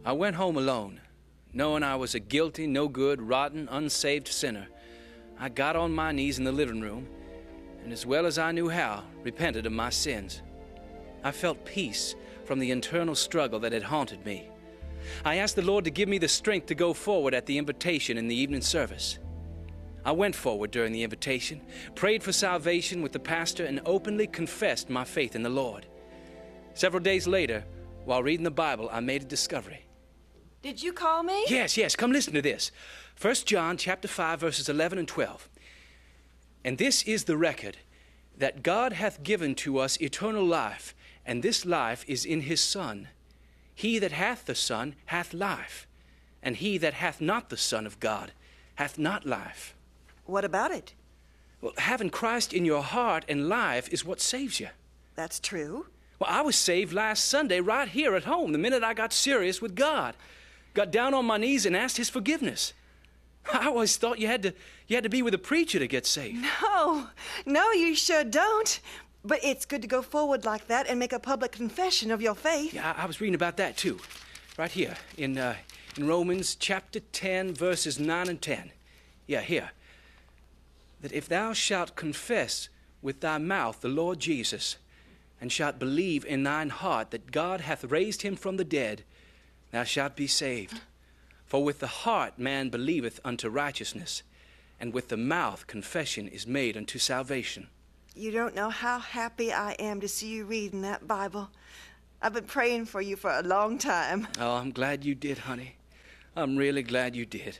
I went home alone, knowing I was a guilty, no good, rotten, unsaved sinner. I got on my knees in the living room, and as well as I knew how, repented of my sins. I felt peace from the internal struggle that had haunted me. I asked the Lord to give me the strength to go forward at the invitation in the evening service. I went forward during the invitation, prayed for salvation with the pastor, and openly confessed my faith in the Lord. Several days later, while reading the Bible, I made a discovery. Did you call me? Yes. Come listen to this. 1 John chapter 5, verses 11 and 12. And this is the record, that God hath given to us eternal life, and this life is in his Son. He that hath the Son hath life, and he that hath not the Son of God hath not life. What about it? Well, having Christ in your heart and life is what saves you. That's true. Well, I was saved last Sunday right here at home, the minute I got serious with God. Got down on my knees and asked his forgiveness. I always thought you had to be with a preacher to get saved. No, you sure don't. But it's good to go forward like that and make a public confession of your faith. Yeah, I was reading about that too. Right here in Romans chapter 10, verses 9 and 10. Yeah, here. That if thou shalt confess with thy mouth the Lord Jesus, and shalt believe in thine heart that God hath raised him from the dead, thou shalt be saved. For with the heart man believeth unto righteousness, and with the mouth confession is made unto salvation. You don't know how happy I am to see you reading that Bible. I've been praying for you for a long time. Oh, I'm glad you did, honey. I'm really glad you did.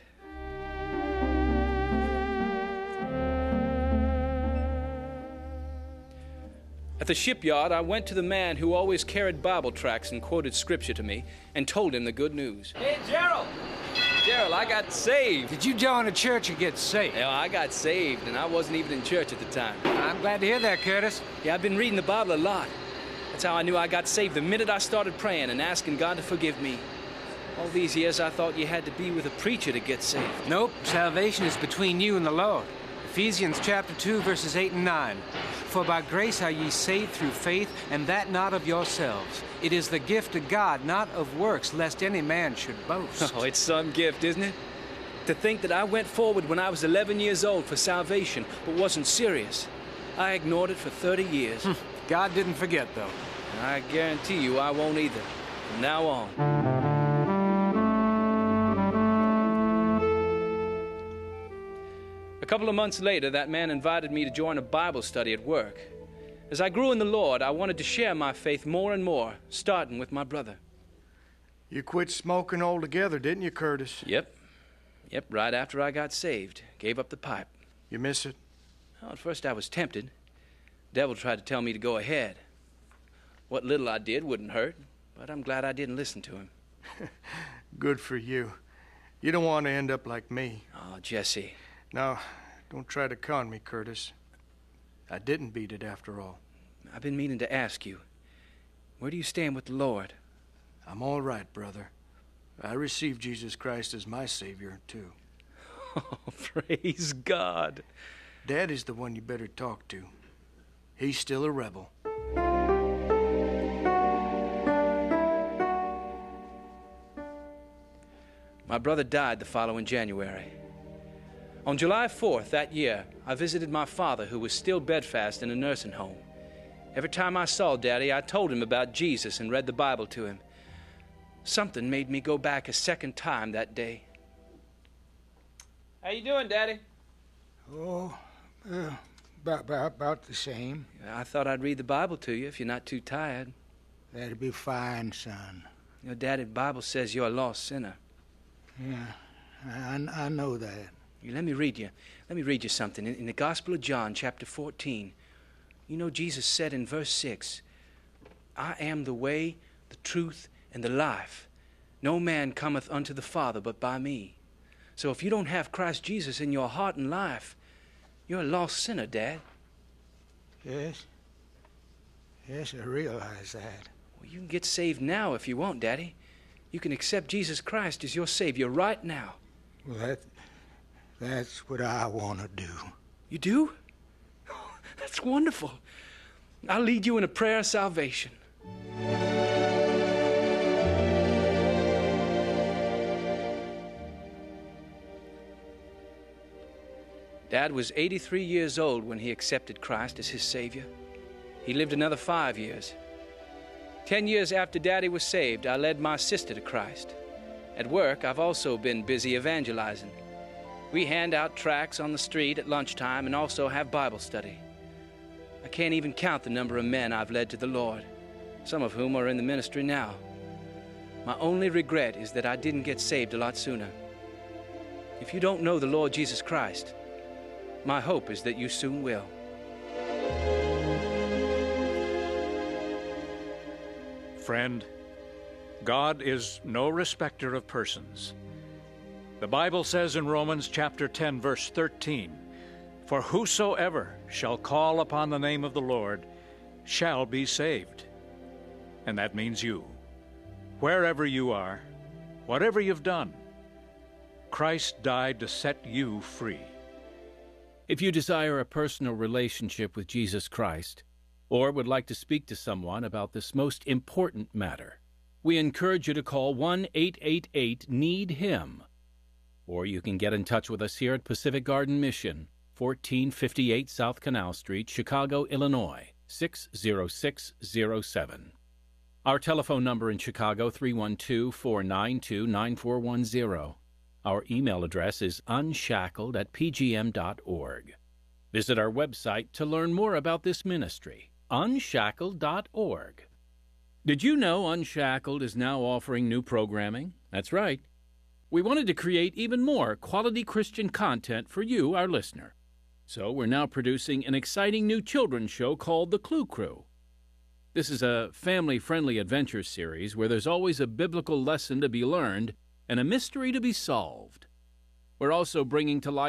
At the shipyard, I went to the man who always carried Bible tracts and quoted scripture to me and told him the good news. Hey, Gerald! Gerald, I got saved. Did you join a church or get saved? Yeah, I got saved, and I wasn't even in church at the time. I'm glad to hear that, Curtis. Yeah, I've been reading the Bible a lot. That's how I knew I got saved the minute I started praying and asking God to forgive me. All these years, I thought you had to be with a preacher to get saved. Nope, salvation is between you and the Lord. Ephesians chapter 2, verses 8 and 9. For by grace are ye saved through faith, and that not of yourselves. It is the gift of God, not of works, lest any man should boast. Oh, it's some gift, isn't it? To think that I went forward when I was 11 years old for salvation, but wasn't serious. I ignored it for 30 years. God didn't forget, though. I guarantee you I won't either. From now on. A couple of months later, that man invited me to join a Bible study at work. As I grew in the Lord, I wanted to share my faith more and more, starting with my brother. You quit smoking altogether, didn't you, Curtis? Yep, right after I got saved. Gave up the pipe. You miss it? Well, at first I was tempted. The devil tried to tell me to go ahead. What little I did wouldn't hurt, but I'm glad I didn't listen to him. Good for you. You don't want to end up like me. Oh, Jesse. Now, don't try to con me, Curtis. I didn't beat it after all. I've been meaning to ask you, where do you stand with the Lord? I'm all right, brother. I received Jesus Christ as my Savior, too. Oh, praise God. Daddy's the one you better talk to. He's still a rebel. My brother died the following January. On July 4th that year, I visited my father, who was still bedfast in a nursing home. Every time I saw Daddy, I told him about Jesus and read the Bible to him. Something made me go back a second time that day. How you doing, Daddy? Oh, about the same. I thought I'd read the Bible to you if you're not too tired. That'd be fine, son. You know, Daddy, the Bible says you're a lost sinner. Yeah, I know that. Let me read you something. In the Gospel of John, chapter 14, you know Jesus said in verse 6, I am the way, the truth, and the life. No man cometh unto the Father but by me. So if you don't have Christ Jesus in your heart and life, you're a lost sinner, Dad. Yes, I realize that. Well, you can get saved now if you want, Daddy. You can accept Jesus Christ as your Savior right now. Well, that's what I want to do. You do? Oh, that's wonderful. I'll lead you in a prayer of salvation. Dad was 83 years old when he accepted Christ as his Savior. He lived another 5 years. 10 years after Daddy was saved, I led my sister to Christ. At work, I've also been busy evangelizing. We hand out tracts on the street at lunchtime and also have Bible study. I can't even count the number of men I've led to the Lord, some of whom are in the ministry now. My only regret is that I didn't get saved a lot sooner. If you don't know the Lord Jesus Christ, my hope is that you soon will. Friend, God is no respecter of persons. The Bible says in Romans chapter 10, verse 13, "For whosoever shall call upon the name of the Lord shall be saved." And that means you. Wherever you are, whatever you've done, Christ died to set you free. If you desire a personal relationship with Jesus Christ, or would like to speak to someone about this most important matter, we encourage you to call 1-888-NEED-HIM. Or you can get in touch with us here at Pacific Garden Mission, 1458 South Canal Street, Chicago, Illinois, 60607. Our telephone number in Chicago, 312-492-9410. Our email address is unshackled@pgm.org. Visit our website to learn more about this ministry, unshackled.org. Did you know Unshackled is now offering new programming? That's right. We wanted to create even more quality Christian content for you, our listener. So we're now producing an exciting new children's show called The Clue Crew. This is a family-friendly adventure series where there's always a biblical lesson to be learned and a mystery to be solved. We're also bringing to life